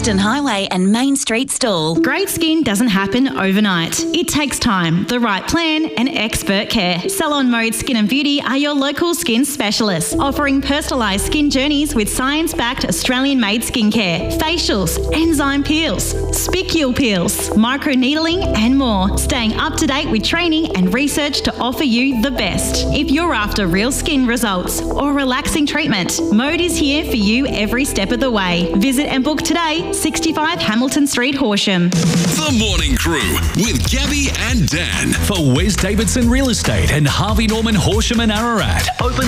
Western Highway and Main Street Stall. Great skin doesn't happen overnight. It takes time, the right plan and expert care. Salon Mode Skin and Beauty are your local skin specialists, offering personalised skin journeys with science-backed Australian-made skincare, facials, enzyme peels, spicule peels, microneedling and more. Staying up to date with training and research to offer you the best. If you're after real skin results or relaxing treatment, Mode is here for you every step of the way. Visit and book today, 65 Hamilton Street, Horsham. The Morning Crew with Gabby and Dan for Wes Davidson Real Estate and Harvey Norman Horsham and Ararat. Open